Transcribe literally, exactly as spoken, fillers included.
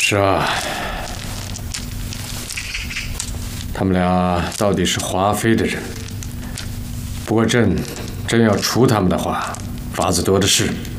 是啊，他们俩到底是华妃的人。不过朕真要除他们的话，法子多的是。